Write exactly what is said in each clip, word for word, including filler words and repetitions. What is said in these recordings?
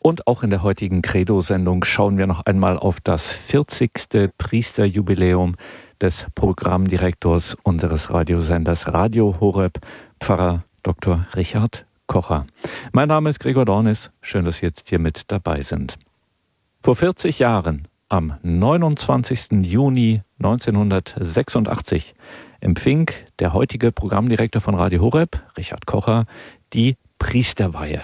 Und auch in der heutigen Credo-Sendung schauen wir noch einmal auf das vierzigste Priesterjubiläum des Programmdirektors unseres Radiosenders Radio Horeb, Pfarrer Doktor Richard Kocher. Mein Name ist Gregor Dornis. Schön, dass Sie jetzt hier mit dabei sind. Vor vierzig Jahren, am neunundzwanzigsten Juni neunzehnhundertsechsundachtzig, empfing der heutige Programmdirektor von Radio Horeb, Richard Kocher, die Priesterweihe.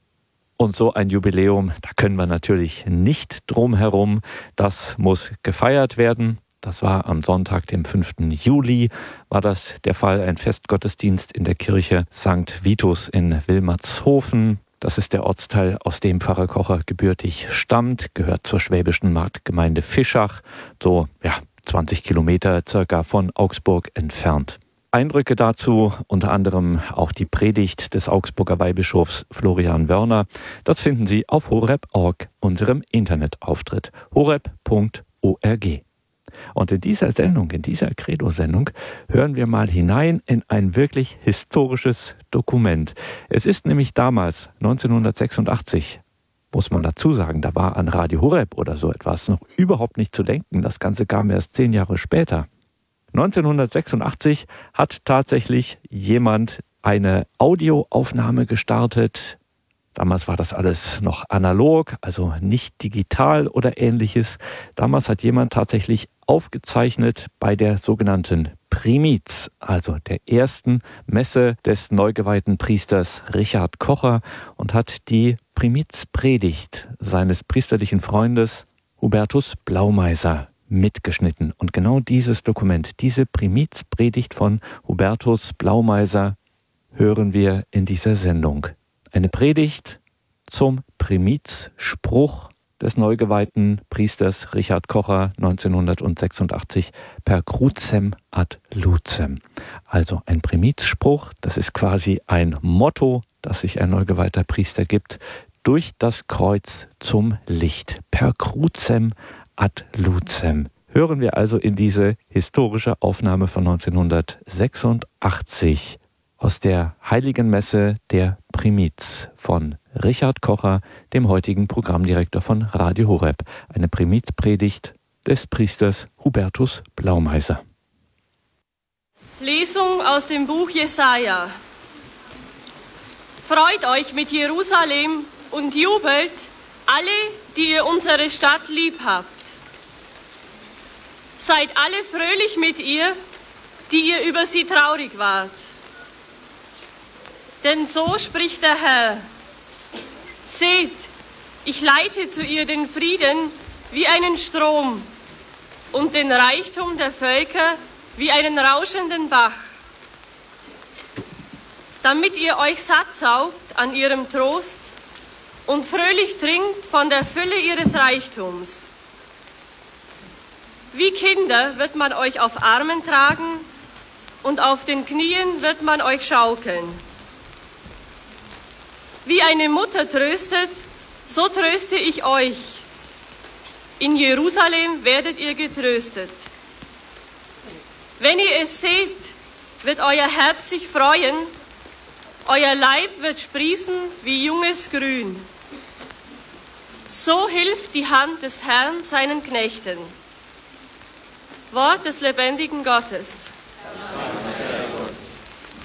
Und so ein Jubiläum, da können wir natürlich nicht drum herum. Das muss gefeiert werden. Das war am Sonntag, dem fünften Juli, war das der Fall. Ein Festgottesdienst in der Kirche Sankt Vitus in Wilmershofen. Das ist der Ortsteil, aus dem Pfarrer Kocher gebürtig stammt, gehört zur schwäbischen Marktgemeinde Fischach, so ja zwanzig Kilometer circa von Augsburg entfernt. Eindrücke dazu, unter anderem auch die Predigt des Augsburger Weihbischofs Florian Wörner, das finden Sie auf horeb punkt org, unserem Internetauftritt, horeb punkt org. Und in dieser Sendung, in dieser Credo-Sendung, hören wir mal hinein in ein wirklich historisches Dokument. Es ist nämlich damals, neunzehnhundertsechsundachtzig, muss man dazu sagen, da war an Radio Horeb oder so etwas noch überhaupt nicht zu denken. Das Ganze kam erst zehn Jahre später. neunzehnhundertsechsundachtzig hat tatsächlich jemand eine Audioaufnahme gestartet. Damals war das alles noch analog, also nicht digital oder ähnliches. Damals hat jemand tatsächlich aufgezeichnet bei der sogenannten Primiz, also der ersten Messe des neu geweihten Priesters Richard Kocher, und hat die Primizpredigt seines priesterlichen Freundes Hubertus Blaumeiser mitgeschnitten. Und genau dieses Dokument, diese Primizpredigt von Hubertus Blaumeiser, hören wir in dieser Sendung. Eine Predigt zum Primizspruch des neu geweihten Priesters Richard Kocher neunzehnhundertsechsundachtzig per crucem ad lucem. Also ein Primizspruch, das ist quasi ein Motto, das sich ein neu geweihter Priester gibt, durch das Kreuz zum Licht, per crucem ad lucem. Hören wir also in diese historische Aufnahme von neunzehnhundertsechsundachtzig aus der Heiligen Messe der Primiz von Richard Kocher, dem heutigen Programmdirektor von Radio Horeb. Eine Primizpredigt des Priesters Hubertus Blaumeiser. Lesung aus dem Buch Jesaja. Freut euch mit Jerusalem und jubelt, alle, die ihr unsere Stadt lieb habt. Seid alle fröhlich mit ihr, die ihr über sie traurig wart. Denn so spricht der Herr: Seht, ich leite zu ihr den Frieden wie einen Strom und den Reichtum der Völker wie einen rauschenden Bach, damit ihr euch satt saugt an ihrem Trost und fröhlich trinkt von der Fülle ihres Reichtums. Wie Kinder wird man euch auf Armen tragen und auf den Knien wird man euch schaukeln. Wie eine Mutter tröstet, so tröste ich euch. In Jerusalem werdet ihr getröstet. Wenn ihr es seht, wird euer Herz sich freuen, euer Leib wird sprießen wie junges Grün. So hilft die Hand des Herrn seinen Knechten. Wort des lebendigen Gottes.